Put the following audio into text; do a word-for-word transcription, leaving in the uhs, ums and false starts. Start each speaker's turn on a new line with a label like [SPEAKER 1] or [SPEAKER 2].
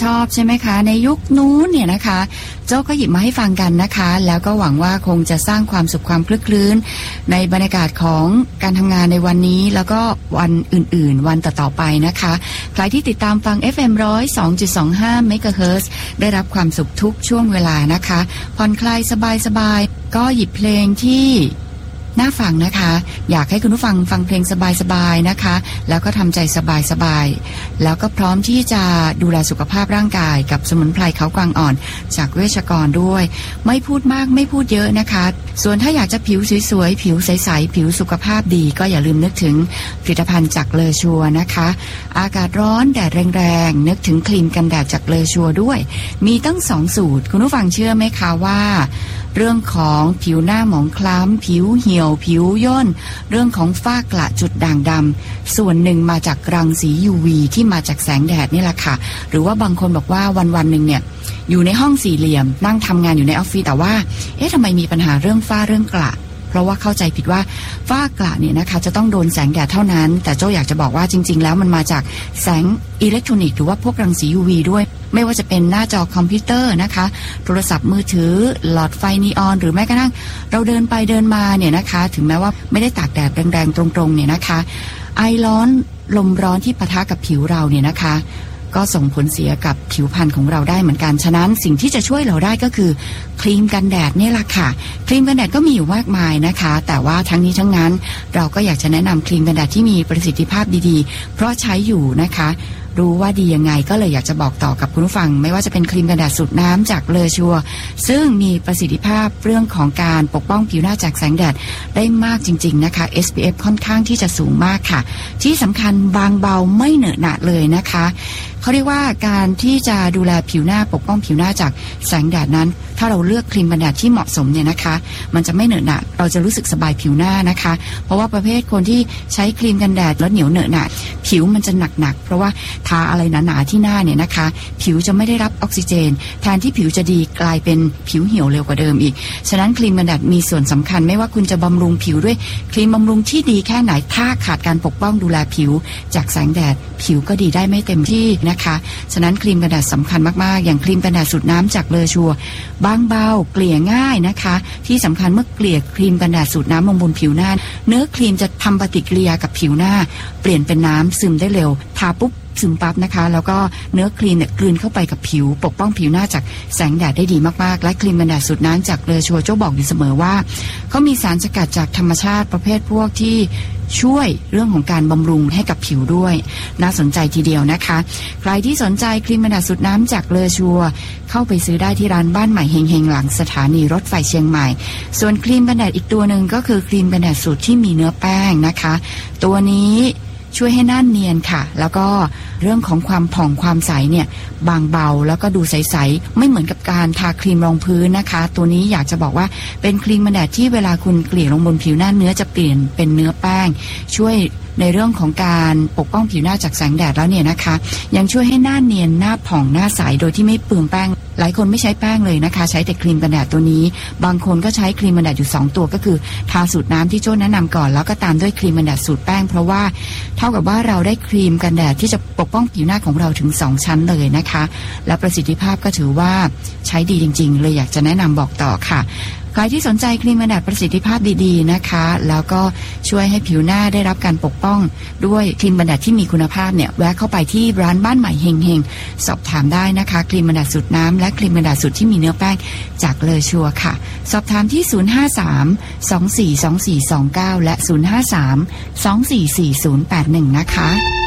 [SPEAKER 1] ชอบใช่ไหมคะในยุคนู้นเนี่ยนะคะโจ้ก็หยิบมาให้ฟังกันนะคะแล้วก็หวังว่าคงจะสร้างความสุขความคลึกคลื้นในบรรยากาศของการทำงานในวันนี้แล้วก็วันอื่นๆวันต่อๆไปนะคะใครที่ติดตามฟัง เอฟ เอ็ม หนึ่งศูนย์สองจุดสองห้า เมกะเฮิรตซ์ได้รับความสุขทุกช่วงเวลานะคะผ่อนคลายสบายๆก็หยิบเพลงที่น่าฟังนะคะอยากให้คุณผู้ฟังฟังเพลงสบายๆนะคะแล้วก็ทำใจสบายๆแล้วก็พร้อมที่จะดูแลสุขภาพร่างกายกับสมุนไพรเขากวางอ่อนจากเวชกรด้วยไม่พูดมากไม่พูดเยอะนะคะส่วนถ้าอยากจะผิวสวยๆผิวใสๆผิวสุขภาพดีก็อย่าลืมนึกถึงผลิตภัณฑ์จากเลอชัวนะคะอากาศร้อนแดดแรงๆนึกถึงครีมกันแดดจากเลอชัวด้วยมีตั้งสองสูตรคุณผู้ฟังเชื่อไหมคะว่าเรื่องของผิวหน้าหมองคล้ำผิวเหี่ยวผิวย่นเรื่องของฝ้ากระจุดด่างดำส่วนหนึ่งมาจากรังสี ยู วี ที่มาจากแสงแดดนี่แหละค่ะหรือว่าบางคนบอกว่าวันๆหนึ่งเนี่ยอยู่ในห้องสี่เหลี่ยมนั่งทำงานอยู่ในออฟฟิศแต่ว่าเอ๊ะทำไมมีปัญหาเรื่องฝ้าเรื่องกระเพราะว่าเข้าใจผิดว่าฝ้ากระเนี่ยนะคะจะต้องโดนแสงแดดเท่านั้นแต่โจ้อยากจะบอกว่าจริงๆแล้วมันมาจากแสงอิเล็กทรอนิกส์หรือว่าพวกรังสี ยู วี ด้วยไม่ว่าจะเป็นหน้าจอคอมพิวเตอร์นะคะโทรศัพท์มือถือหลอดไฟนีออนหรือแม้กระทั่งเราเดินไปเดินมาเนี่ยนะคะถึงแม้ว่าไม่ได้ตากแดดแรงๆตรงๆเนี่ยนะคะไอร้อนลมร้อนที่ปะทะกับผิวเราเนี่ยนะคะก็ส่งผลเสียกับผิวพรรณของเราได้เหมือนกันฉะนั้นสิ่งที่จะช่วยเราได้ก็คือครีมกันแดดนี่แหละค่ะครีมกันแดดก็มีอยู่มากมายนะคะแต่ว่าทั้งนี้ทั้งนั้นเราก็อยากจะแนะนำครีมกันแดดที่มีประสิทธิภาพดีๆเพราะใช้อยู่นะคะรู้ว่าดียังไงก็เลยอยากจะบอกต่อกับคุณผู้ฟังไม่ว่าจะเป็นครีมกันแดดสูตรน้ำจากเลอชัวซึ่งมีประสิทธิภาพเรื่องของการปกป้องผิวหน้าจากแสงแดดได้มากจริงๆนะคะ เอส พี เอฟ ค่อนข้างที่จะสูงมากค่ะที่สำคัญบางเบาไม่เหนอะหนะเลยนะคะเขาเรียกว่าการที่จะดูแลผิวหน้าปกป้องผิวหน้าจากแสงแดดนั้นถ้าเราเลือกครีมกันแดดที่เหมาะสมเนี่ยนะคะมันจะไม่เหนอะหนะเราจะรู้สึกสบายผิวหน้านะคะเพราะว่าประเภทคนที่ใช้ครีมกันแดดแล้วเหนียวเหนอะหนะผิวมันจะหนักๆเพราะว่าทาอะไรหนาๆที่หน้าเนี่ยนะคะผิวจะไม่ได้รับออกซิเจนแทนที่ผิวจะดีกลายเป็นผิวเหี่ยวเร็วกว่าเดิมอีกฉะนั้นครีมกันแดดมีส่วนสำคัญไม่ว่าคุณจะบำรุงผิวด้วยครีมบำรุงที่ดีแค่ไหนถ้าขาดการปกป้องดูแลผิวจากแสงแดดผิวก็ดีได้ไม่เต็มที่นะคะฉะนั้นครีมกันแดดสำคัญมากๆอย่างครีมกันแดดสูตรน้ำจากเลอชัวบางเบาเกลี่ยง่ายนะคะที่สำคัญเมื่อเกลี่ยครีมกันแดดสูตรน้ำลงบนผิวหน้าเนื้อครีมจะทำปฏิกิริยากับผิวหน้าเปลี่ยนเป็นน้ำซึมได้เร็วทาปุ๊บซึมปั๊บนะคะแล้วก็เนื้อครีมเนี่ยกลืนเข้าไปกับผิวปกป้องผิวหน้าจากแสงแดดได้ดีมากๆและครีมกันแดดสูตรน้ำจากเลอชัวโจ้บอกอยู่เสมอว่าเขามีสารสกัดจากธรรมชาติประเภทพวกที่ช่วยเรื่องของการบำรุงให้กับผิวด้วยน่าสนใจทีเดียวนะคะใครที่สนใจครีมกันแดดสูตรน้ำจากเลอชัวเข้าไปซื้อได้ที่ร้านบ้านใหม่เฮงเฮงหลังสถานีรถไฟเชียงใหม่ส่วนครีมกันแดดอีกตัวหนึ่งก็คือครีมกันแดดสูตรที่มีเนื้อแป้งนะคะตัวนี้ช่วยให้หน้าเนียนค่ะแล้วก็เรื่องของความผ่องความใสเนี่ยบางเบาแล้วก็ดูใสๆไม่เหมือนกับการทาครีมรองพื้นนะคะตัวนี้อยากจะบอกว่าเป็นครีมกันแดดที่เวลาคุณเกลี่ยลงบนผิวหน้าเนื้อจะเปลี่ยนเป็นเนื้อแป้งช่วยในเรื่องของการปกป้องผิวหน้าจากแสงแดดแล้วเนี่ยนะคะยังช่วยให้หน้าเนียนหน้าผ่องหน้าใสโดยที่ไม่เปลืองแป้งหลายคนไม่ใช้แป้งเลยนะคะใช้แต่ครีมกันแดดตัวนี้บางคนก็ใช้ครีมกันแดดอยู่สองตัวก็คือทาสูตรน้ำที่โจ้แนะนำก่อนแล้วก็ตามด้วยครีมกันแดดสูตรแป้งเพราะว่าเท่ากับว่าเราได้ครีมกันแดดที่จะปกป้องผิวหน้าของเราถึงสองชั้นเลยนะคะและประสิทธิภาพก็ถือว่าใช้ดีจริงๆเลยอยากจะแนะนำบอกต่อค่ะใครที่สนใจครีมกันแดดประสิทธิภาพดีๆนะคะแล้วก็ช่วยให้ผิวหน้าได้รับการปกป้องด้วยครีมกันแดดที่มีคุณภาพเนี่ยแวะเข้าไปที่ร้านบ้านใหม่เฮงเฮงสอบถามได้นะคะครีมกันแดดสูตรน้ำและครีมกันแดดสูตรที่มีเนื้อแป้งจากเลอชัวค่ะสอบถามที่ศูนย์ ห้า สาม สอง สี่ สอง สี่ สอง เก้าและศูนย์ ห้า สาม สอง สี่ สี่ ศูนย์ แปด หนึ่งนะคะ